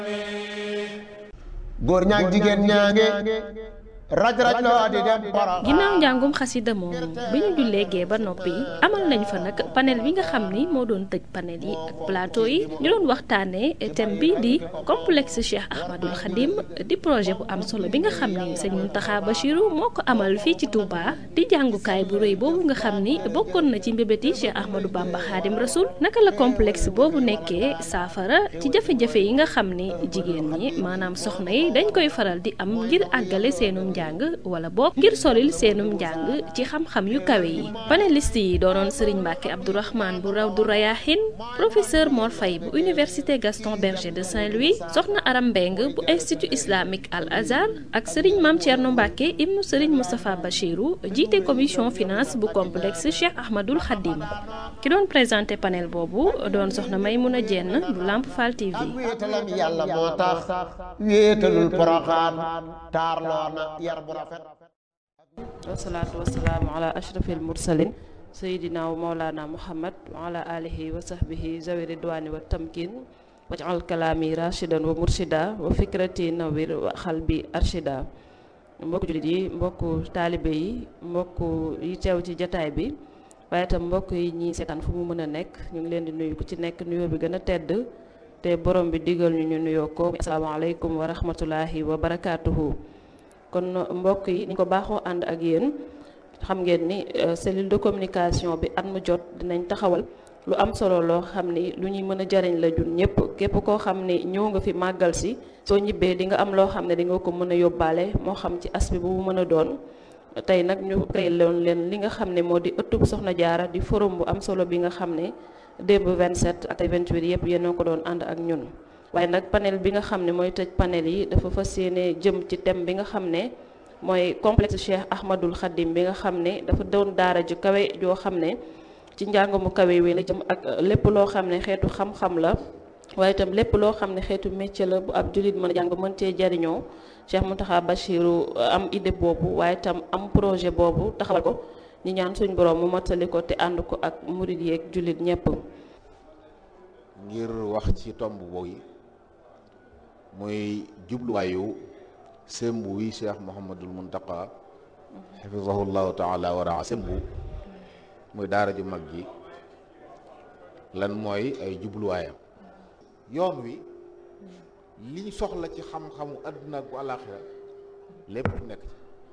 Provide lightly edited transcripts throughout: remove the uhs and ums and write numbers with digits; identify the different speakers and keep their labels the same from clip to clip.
Speaker 1: góor ñaag jigéen ñaange raj loo di dem Porokhane.
Speaker 2: ginnaaw njàngum xasida moomu bi ñu jullee gee ba noppi amal nañ fa nag panel bi nga xam ni moo doon tëj panel yi ak plateau yi ñu doon waxtaanee thème bi di complexe Cheikh Ahmadul Khadim di projet bu am solo bi nga xam ni sëñ Mountakha Bachirou moo ko amal fii ci Touba di jàngukaay bu rëy boobu nga xam ni bokkoon na ci mbébét yi Cheikh Ahmadou Bamba Khadim Rasoul naka la complexe boobu nekkee saafara ci jafe-jafe yi nga xam ni jigéen ñi maanaam soxna yi dañ koy faral di am ngir àggale seenum njàng wala boog ngir solil seenum njàng ci xam-xam yu kawe yi panéliste yi doonoon Serigne Mbacke Abdourahmane bu Rawdu Rayahin professeur Mor Faye bu université Gaston Berger de Saint-Louis soxna Aram Mbeng bu institut islamique Al Azhar ak Serigne Mame Thierno Mbacke ibnu Serigne Moustapha Bachirou jiite commission finance bu complexe Cheikh Ahmadul Khadim ki doon présenté panel boobu doon soxna Maymouna Dieng bu Lamp Fall TV.
Speaker 1: wéetalam yàlla moo tax wéetalul Porokhane taarloo na yar bu rafet.
Speaker 3: wasalaatu wasalaamu ala ashrafil mursalin sayidina wa maulana muhammad wa ala alihi wa sahbihi zawi ridwani wa tamkin waj'al kalaami rashidan wa murshida wa fikrati nawir wa xalbi arshida. mbokku jullit yi mbokku taalibe yi mbokku yi teew ci jataay bi waaye itam mbokk yi ñi seetaan fu mu mën a nekk ñu ngi leen di nuyu ku ci nekk nuyoo bi gën a tedd te borom bi digal ñu nuyoo ko asalaamaaleykum wa rahmatullahi wa barakaatuhu. kon mbokk yi ni ko baaxoo ànd ak yéen xam ngeen ni cellule de communication bi at mu jot dinañ taxawal lu am solo loo xam ni lu ñuy mën a jariñ la jun ñëpp képp koo xam ni ñëw nga fi màggal si soo ñibbee di nga am loo xam ne di nga ko mën a yóbbaale moo xam ci aspect bu mu mën a doon. tey nag ñu créé leen li nga xam ne moo di ëttub Soxna Jaara di forum bu am solo bi nga xam ne démb 27 ak 28 yëpp yéen a ko doon ànd ak ñun. waaye nag panel bi nga xam ne mooy tëj panel yi dafa fas yéene jëm ci thème bi nga xam ne mooy complexe Cheikh Ahmadul Khadim bi nga xam ne dafa doon daara ju kawe joo xam ne ci njàng mu kawe wi la jëm ak lépp loo xam ne xeetu xam-xam la waaye itam lépp loo xam ne xeetu métier la bu ab jullit mën a jàng mën cee jariñoo Cheikh Mountakha Bachirou am idée boobu waaye itam am projet boobu taxawal ko ñu ñaan suñ borom mu mottali ko te ànd ko ak murid yeeg jullit ñëpp.
Speaker 4: ngir wax ci tomb boobu muy jubluwaayu sembu wi Cheikh Mouhamadul Mountakha xafizahullahu taala wa raa sembu muy daara ju mag ji lan mooy ay jubluwaayam. yoon wi liñ soxla ci xam-xamu àdduna ak bu àllaaxira lépp nekk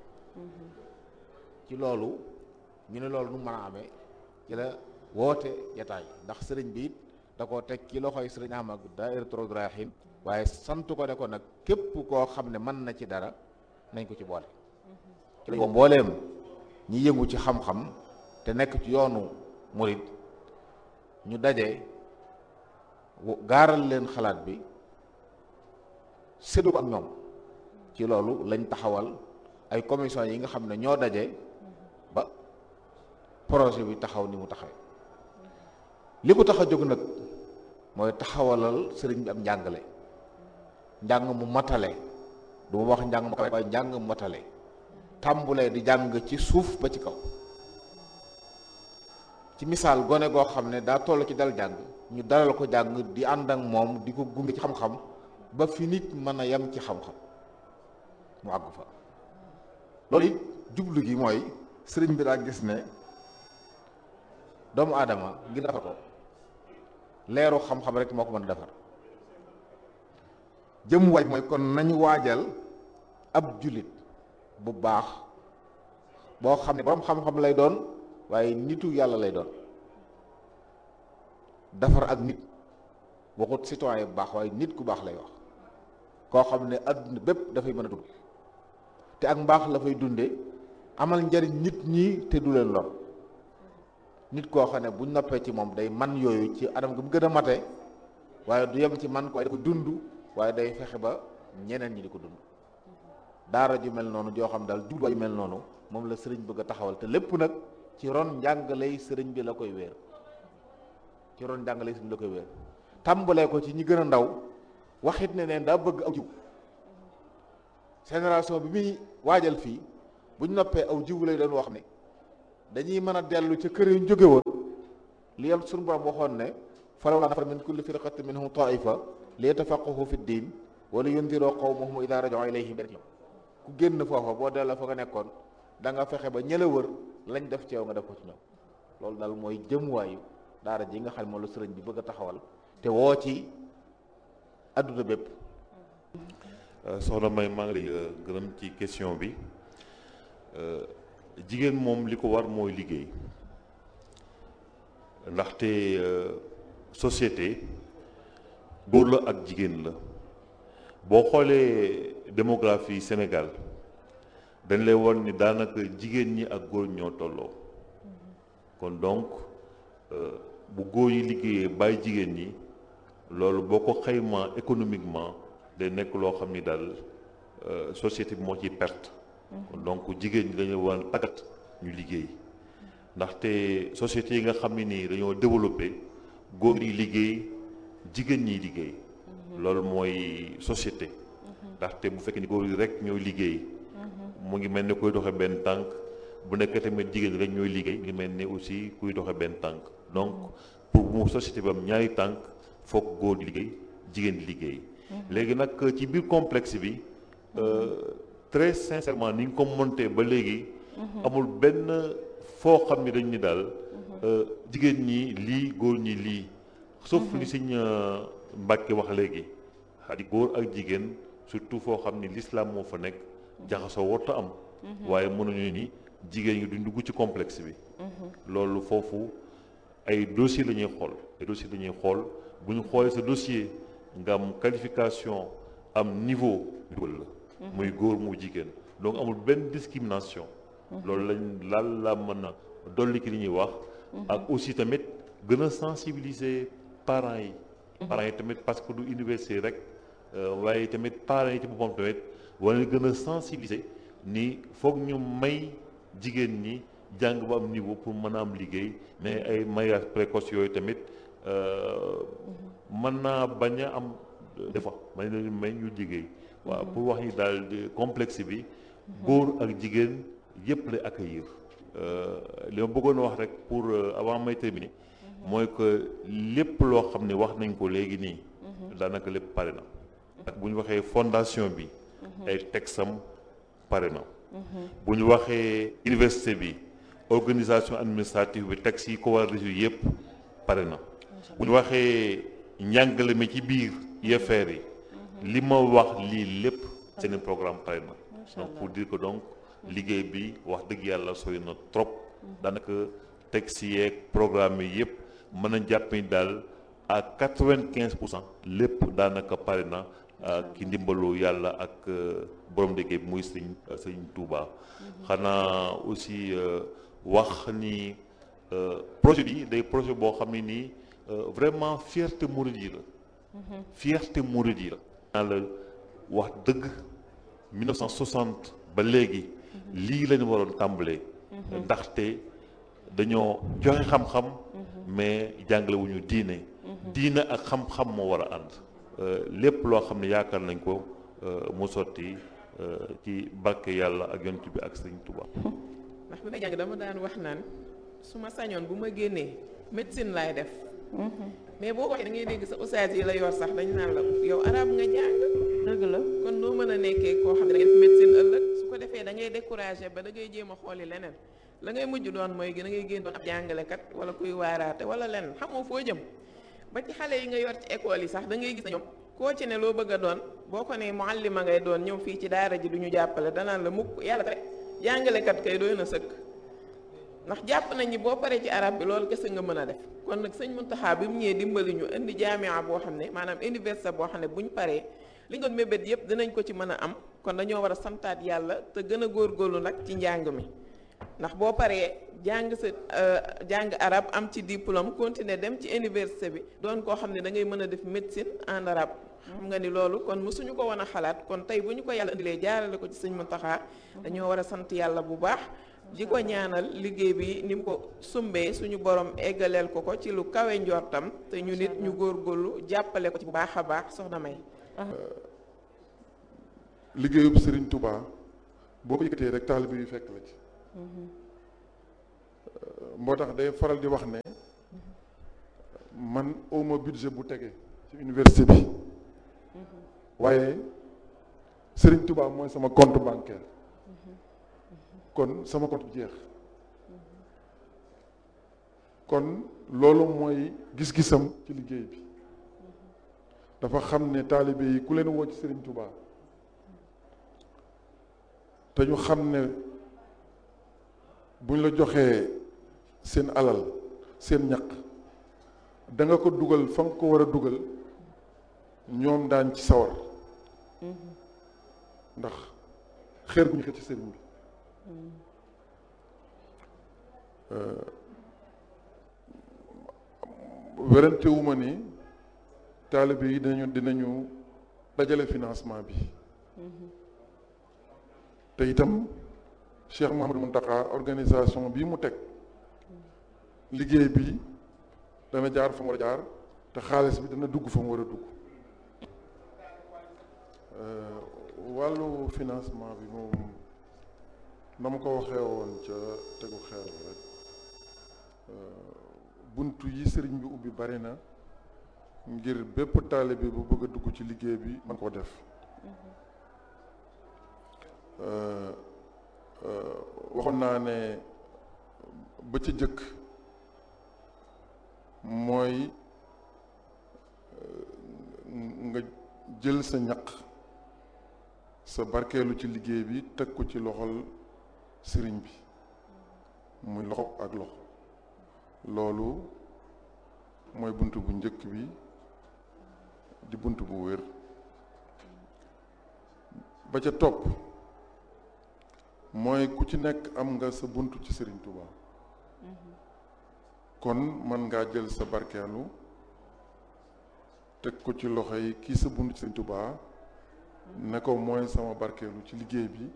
Speaker 4: ci loolu ñu ne loolu nu mën a amee ci la woote jataay ndax sëriñ bi it da koo teg ci loxoy sëriñ Ahmad daayiratu Rawdu Rayaahiin waaye sant ko ne ko nag képp koo xam ne mën na ci dara nañ ko ci boole ci lañ ko mbooleem ñi yëngu ci xam-xam te nekk ci yoonu murid ñu daje gaaral leen xalaat bi séddu ko ak ñoom ci loolu lañ taxawal ay commission yi nga xam ne ñoo daje ba projet bi taxaw ni mu taxawee li ko tax a jóg nag mooy taxawalal sëriñ bi am njàngale njàng mu matale du ma wax njàng mu kawe waaye njàng mu matale tàmbulee di jàng ci suuf ba ci kaw ci misaal gone goo xam ne daa toll ci dal jàng ñu dalal ko jàng di ànd ak moom di ko gunge ci xam-xam ba fi nit mën a yem ci xam-xam mu àgg fa loolu it jublu gi mooy sëriñ bi daa gis ne doomu aadama ngir defar ko leeru xam-xam rek moo ko mën a defar jëm waay mooy kon nañu waajal ab jullit bu baax boo xam ne borom xam-xam lay doon waaye nitu yàlla lay doon defar ak nit waxut citoyen bu baax waaye nit ku baax lay wax koo xam ne adduna bépp dafay mën a dund te ak mbaax la fay dunde amal njariñ nit ñi te du leen lor nit koo xam ne buñ noppee ci moom day man yooyu ci anam gi mu gën a mate waaye du yem ci man ko waaye da ko dund waaye day fexe ba ñeneen ñi di ko dund daara ju mel noonu joo xam daal jubluwaay ju mel noonu moom la sëriñ bëgg a taxawal te lépp nag ci ron njàngaley sëriñ bi la koy wéer ci ron njàngaley sëriñ bi la koy wéer tàmbalee ko ci ñi gën a ndaw waxit ne neen daa bëgg aw jiw génération bi muy waajal fii buñ noppee aw jiw lay doon wax ne dañuy mën a dellu ca kër yu jóge woon li yam suñu borom waxoon ne falawlaa nafara min kulli firqatin minhum taifa li yatafaqqahu fi diin wala yundiroo qawmahum idaa raja'u ilayhim ku génn foofa boo delloo fa nga nekkoon da nga fexe ba ñëla wër lañ def ci yow nga def ko ci ñoom. loolu daal mooy jëmuwaayu daara ji nga xam ne moom la sëriñ bi bëgg a taxawal te woo ci adduna bépp.
Speaker 5: soxna May maa ngi lay gërëm ci question bi jigéen moom li ko war mooy liggéey ndaxte société góor la ak jigéen la boo xoolee démographie Sénégal dañ lay won ni daanaka jigéen ñi ak góor ñoo tolloo kon donc bu góor yi liggéeyee bàyyi jigéen ñi loolu boo ko xaymaa économiquement day nekk loo xam ni daal société bi moo ciy perte. kon donc jigéen ñi dañu war a tàggat ñu liggéey ndaxte société yi nga xam ne nii dañoo développé góor yi liggéey jigéen ñi liggéey. loolu mooy société. ndaxte bu fekkee ni góor yi rek ñooy liggéey. mu ngi mel ni kuy doxe benn tànk bu nekkee tamit jigéen rek ñooy liggéey mu ngi mel ni aussi kuy doxe benn tànk donc pour mu société bi am ñaari tànk foog góor di liggéey jigéen di liggéey. léegi nag ci biir complexe bi très sincèrement ni ñu ko monté ba léegi. amul benn foo xam ni dañ ni daal jigéen ñi lii góor ñi lii. sauf li Sëñ Mbàkke wax léegi xadi góor ak jigéen surtout foo xam ni l'islam moo fa nekk jaxasoo warta am. waaye mënuñu ni jigéen ñi duñ dugg ci complexe bi. loolu foofu ay dossier la ñuy xool ay dossier la ñuy xool bu ñu xoolee sa dossier nga am qualification am niveau dugal la. muy góor mu jigéen donc amul benn discrimination. loolu lañ la mën a dolli ki li ñuy wax. ak aussi tamit gën a sensibiliser parents yi. parents yi tamit parce que du université rek waaye tamit parents yi ci boppam tamit wala gën a sensibiliser ni foog ñu may jigéen ñi jàng ba am niveau pour mën a am liggéey mais ay mariage précoce yooyu tamit mën naa bañ a am des fois may leen may ñu liggéey. waaw pour wax ni daal complexe bi góor ak jigéen yëpp lay accueillir. li ma bëggoon wax rek pour avant may terminer mooy que lépp loo xam ne wax nañ ko léegi nii daanaka lépp pare na ak bu ñu waxee fondation bi ay texam pare na bu ñu waxee université bi organisation administrative bi texte yi ko war a résoudre yëpp pare na bu ñu waxee njàngale mi ci biir UFR yi li ma wax lii lépp seen programme pare na donc pour dire que donc liggéey bi wax dëgg yàlla sori na trop daanaka texte yeeg programme yi yëpp mën a jàpp ni daal à 95% lépp daanaka pare na ki ndimbalu yàlla ak borom liggéey bi muy sëñ Touba. xanaa aussi wax ni projet bi day projet boo xam ne nii vraiment fierté mouride yi la. fierté mouride yi la. naa la wax dëgg 1960 ba léegi lii lañu waroon tàmbalee. ndaxte dañoo joxe xam-xam mais jàngale wu ñu diine. diine ak xam-xam moo war a ànd. lépp loo xam ne yaakaar nañ ko mu sotti ci barke yàlla ak yonent bi ak sëñ Touba.
Speaker 6: ndax bi may jàng dama daan wax naan su ma sañoon bu ma génnee médecine laay def. mais boo waxee da ngay dégg sa ustaas yi la yor sax dañu naan la yow arab nga jàng.
Speaker 3: dëgg la
Speaker 6: kon noo mën a nekkee koo xam ne da ngay def médecine ëllëg su ko defee da ngay découragé ba da ngay jéem a xooli leneen la ngay mujj doon mooy da ngay génn doon ab jàngalekat wala kuy waaraate wala leneen xamoo foo jëm. ba ci xale yi nga yor ci école yi sax da ngay gis na ñoom koo ci ne loo bëgg a doon boo ko ne muallima ngay doon ñëw fii ci daara ji du ñu jàppale danaan la mukk yàlla tere jàngalekat kay doy na sëkk ndax jàpp nañ ni boo paree ci arab bi loolu kese nga mën a def kon nag sëñ Muntaxa bi mu ñëwee dimbali ñu indi jaamia boo xam ne maanaam université boo xam ne bu ñu paree li nga mébét yëpp dinañ ko ci mën a am kon dañoo war a santaat yàlla te gën a góorgóorlu nag ci njàng mi ndax boo paree jàng sa jàng arab am ci diplôme continuer dem ci université bi doon koo xam ne da ngay mën a def médecine en arabe xam nga ni loolu kon mësuñu ko woon a xalaat kon tey bu ñu ko yàlla indilee jaarale ko ci sëñ Muntaxa dañoo war a sant yàlla bu baax di ko ñaanal liggéey bi ni mu ko sumbee suñu borom eggaleel ko ci lu kawe njortam te ñu nit ñu góorgóorlu jàppale ko ci bu baax a baax soxna May.
Speaker 7: liggéeyub Serigne Touba boo ko yëkkatee rek taalibe yu fekk la ci. moo tax day faral di wax ne man awma budget bu tege ci université bi waaye Serigne Touba mooy sama compte bancaire kon sama compte bi jeex kon loolu mooy gis-gisam ci liggéey bi dafa xam ne taalibe yi ku leen woo ci Serigne Touba te ñu xam ne buñ la joxee seen alal seen ñaq da nga ko dugal fa nga ko war a dugal ñoom daan ci sawar ndax xeer gu ñu xëcc ci sëriñ bi werantewuma ni taalibe yi dinañu dajale financement bi te itam Cheikh Mouhamadou Mountakha organisation bii mu teg liggéey bi dana jaar fa mu war a jaar te xaalis bi dana dugg fa mu war a dugg wàllu financement bi moom na ma ko waxee woon ca tegu xeer rek buntu yi sëriñ bi ubbi bari na ngir bépp taalibe bu bëgg a dugg ci liggéey bi man koo def waxoon naa ne ba ca jëkk mooy nga jël sa ñaq sa barkeelu ci liggéey bi teg ko ci loxol sëriñ bi muy loxo ak loxo loolu mooy bunt bu njëkk bi di bunt bu wér ba ca topp mooy ku ci nekk am nga sa bunt ci Sëriñ Tuuba kon man ngaa jël sa barkeelu teg ko ci loxo yi kii sa bunt ci Sëriñ Tuuba ne ko mooy sama barkeelu ci liggéey bi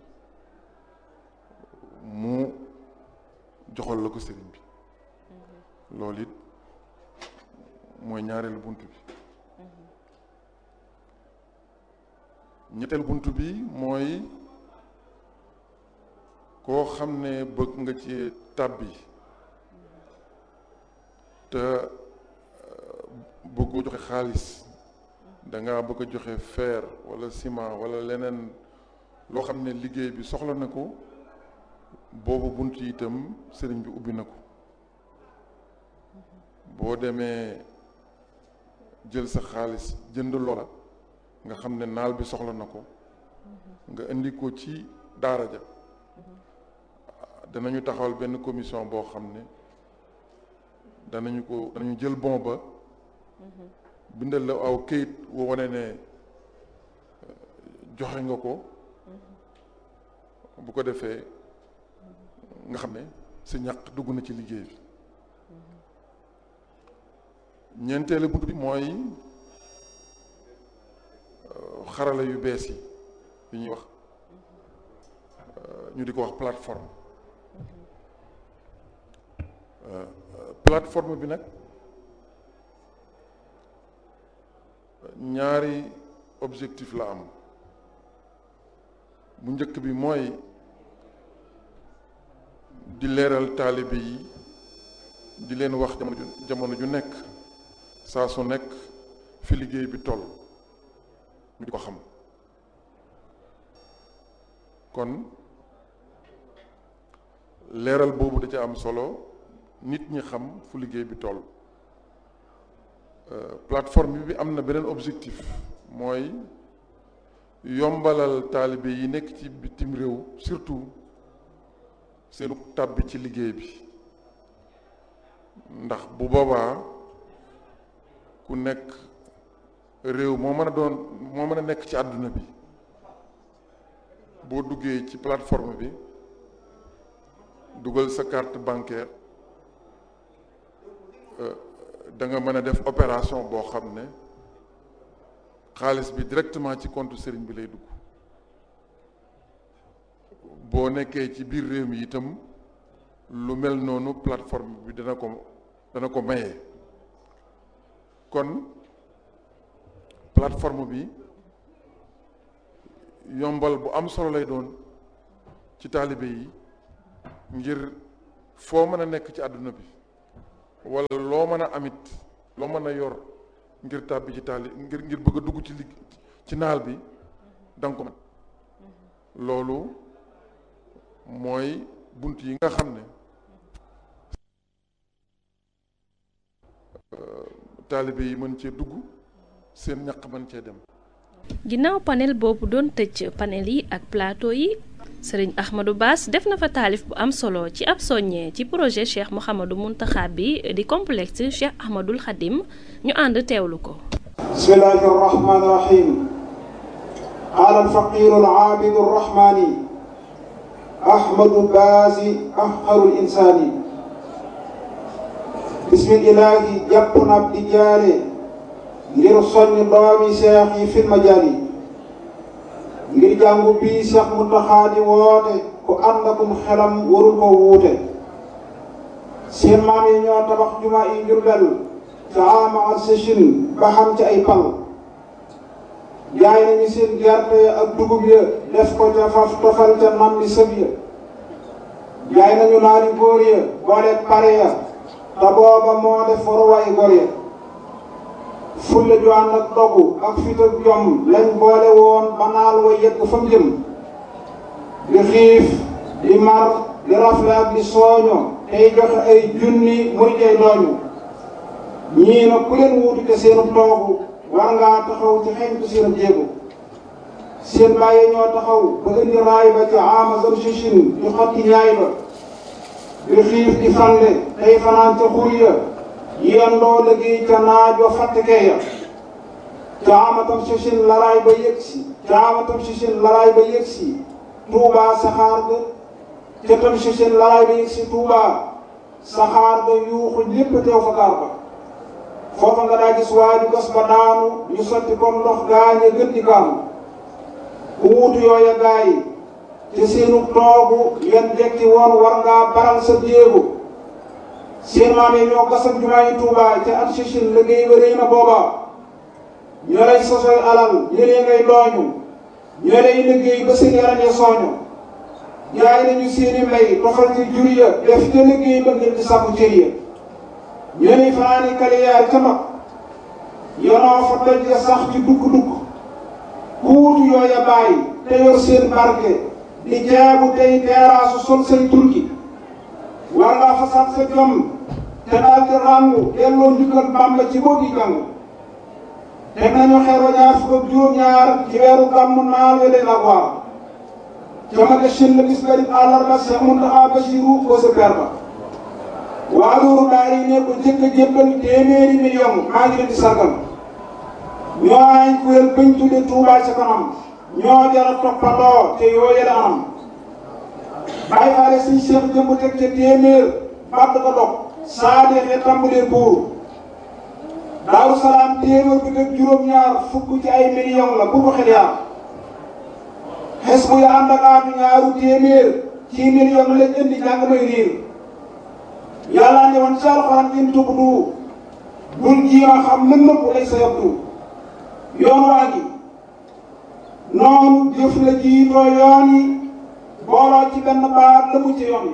Speaker 7: mu joxal la ko sëriñ bi loolu it mooy ñaareelu bunt bi ñetteel bunt bi mooy koo xam ne bëgg nga ci tàbbi te bëggu joxe xaalis danga bëgg a joxe fer wala ciment wala leneen loo xam ne liggéey bi soxla na ko boobu bunt yi itam sëriñ bi ubbi na ko boo demee jël sa xaalis jënd loola nga xam ne naal bi soxla na ko nga indi ko ci daara ja danañu taxawal benn commission boo xam ne danañu jël bon ba bindal la aw këyit woo wane ne joxe nga ko bu ko defee nga xam ne sa ñaq dugg na ci liggéey bi ñeenteelu bunt bi mooy xarala yu bees yi ñuy wax ñu di ko wax plateforme plateforme bi nag ñaari objectif la am bu njëkk bi mooy di leeral taalibe yi di leen wax jamono ju nekk saa su nekk fi liggéey bi toll ñu di ko xam kon leeral boobu da ca am solo nit ñi xam fu liggéey bi toll plateforme bi am na beneen objectif mooy yombalal taalibe yi nekk ci bitim réew surtout seenu tàbbi ci liggéey bi ndax bu boobaa ku nekk réew moo mën a nekk ci àdduna bi boo duggee ci plateforme bi dugal sa carte bancaire da nga mën a def opération boo xam ne xaalis bi directement ci compte sëriñ bi lay dugg boo nekkee ci biir réew mi itam lu mel noonu plateforme bi dana ko maye kon plateforme bi yombal bu am solo lay doon ci taalibe yi ngir foo mën a nekk ci àdduna bi wala loo mën a amit loo mën a yor ngir tàbbi ci ngir bëgg a dugg ci naal bi danga ko mën loolu mooy bunt yi nga xam ne taalibe yi mën cee dugg seen ñaq mën cee dem.
Speaker 2: ginnaaw panel boobu doon tëj panel yi ak plateau yi Serigne Ahmadou Bass def na fa taalif bu am solo ci ab soññee ci projet Cheikh Mouhamadou Mountakha bi di complexe Cheikh Ahmadoul Khadim ñu ànd teewlu ko.
Speaker 8: bismillahi rahmani rahim qaala alfaqiru alaabidu arrahmani Ahmadou Bass afqarul insaani bismillahi jàpp na ab di jaare ngir soññ doomi seex yi fil majaali ngir jàngu bii Cheikh Mountakha di woote ku ànd akum xelam warul ko wuute seen maam yi ñoo tabax jumaa yi Jurbel ca ama ak sëchin ba xam ci ay pal jaay nañu seen gerte ya ak dugub ya def ko ca faf tofal ca nam bi sëb ya jaay nañu naari góor ya booleeg pare ya te booba moo def waruwaay góor ya fulle ju ànd ak dogu ak fit ak jom lañ boole woon ba naal wa yegg fa mu jëm di xiif di mar di rafle ak di sooño tey joxe ay junni muy jay dooñu ñii nag ku leen wuutu te seenu toogu war ngaa taxaw ci xeñtu seen jéego seen bàyyi ñoo taxaw ba indi raay ba ci amazon sichin di xotti ñaay ba di xiif di fande tey fanaan ca xur ya yendoo liggéey ca naaj wa fàttekee ya caamatam sichin laraay ba yëgsi Tuubaa saxaar ga ca tam sichin laraay ba yëgsi Tuubaa saxaar ga yuuxu ñépp teew fa gaar ba foofa nga daa gis waaju gas ba daanu ñu sotti comme ndox gaañe gën di gaanu ku wuutu yooya gaay te seenu toogu yan jekki woon war ngaa baral sa jéego seen maam yi ñoo gasam jumaa yi Tuubaa ca at sichin liggéey ba rëy na booba ñoo lay sosoy alal ñëlee ngay dooñu ñoo lay liggéey ba seen yaram ya sooñu jaay nañu seeni mbay tofal ci jur ya def ca liggéey ba ngir ci sàkku cër ya ñoo lay fanaani kaliyaar ca mag yonoo fa doj ya sax ci dugg-dugg ku wutu yooya bàyyi te yor seen barke di jaabu tey teeraasu sol say turki war ngaa fasaat sa jom te daal di ràngu delloo njukkal Bàmba ci boo di jàng teg nañu xeer wa ñaar fukk ak juróom-ñaar ci weeru gàmmu naal weleen ak waar ca ma gëshin la bis garib àllarba Cheikh Mountakha Bassirou ko sa per ba waa Louru daari ne ko jëkk a jébbal téeméeri million maa ngi leen di sargal ñoo añ kuréel bañ tudde Touba ca kanam ñoo jara toppandoo te yoo yële anam bàyyi faale suñ Cheikh jëmb teg ca téeméer badd ko dog saa deexee tàmbalee buur Daaru Salaam téeméer bi teg juróom-ñaar fukk ci ay million la bu ko xel yaar xes bu ya ànd ak aatu ñaaru téeméer ci million lañ indi jàng may riir yàlla ne woon ci alxuraan in tubdu bul jiima xam mën nëpp lay sa yabdu yoon waa gi noonu jëf la jiitoo yoon yi booloo ci benn baat la mu ci yoon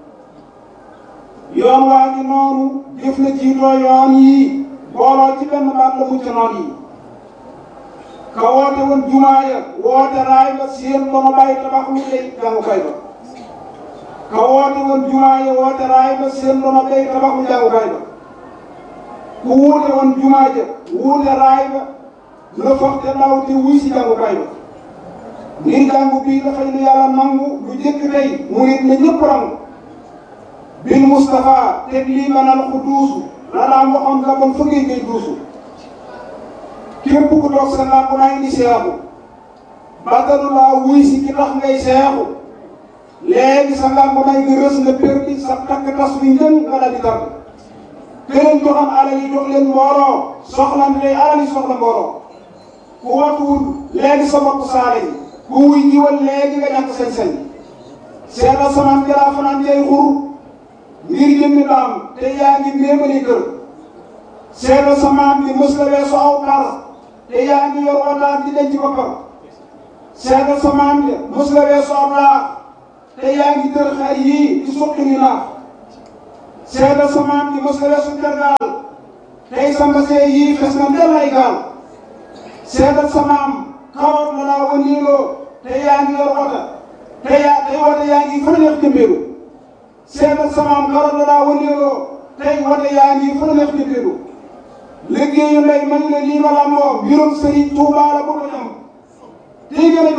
Speaker 8: yi yoon waa gi noonu jëf la jiitoo yoon yi booloo ci benn baat la mu ci noon yi ka woote woon jumaa ya woote raay ba seen dono bàyyi tabax lu lay jàngukaay ba ka woote woon jumaa ya woote raay ba seen dono bàyyi tabax lu jàngukaay ba ku wuute woon jumaa ja wuute raay ba la foog te ndaw te wuy si jàngukaay ba ngir jàngu bii dafay lu yàlla nangu lu jëkk tey murit na ñëpp rangu bil Moustapha teg lii manal ku duusu la daan waxoon nga bon fa ngay duusu képp ku toog sa làmp naa indi seexu bàttalu laa wuy si ki tax ngay seexu léegi sa làmp naa ngi rës nga perdi sa takk tas bi njën nga dal di tar këleen joxam alal yi jox leen mbooloo soxlan tey alal yi soxla mbooloo ku watuwul léegi sa bopp saale yi ku wuy jiwal léegi nga ñàkk sañ-sañ seetal samaan jalaa fanaan jay xur ngir jëmmi daam te yaa ngi méemali kër seetal samaan bi mës la weesu aw par te yaa ngi yor wataan di denc boppam seetal samaan bi mës la weesu aw laax te yaa ngi tër xar yii di suqi ni naax seetal samaan bi mës la weesu tergaal tey sa mbasee yii fes na ndel ay gaal seetal samaam karoot la daa wëndeeloo te yaa ngi yor wata tey wata yaa ngi fa neex jëmbeelu seetal samaam karoot la daa wëndeeloo tey wata yaa ngi fa neex jëmbeelu liggéeyu ndey man la lii ma lamboo mbirum Sëriñ Tuubaa la bu ko ñam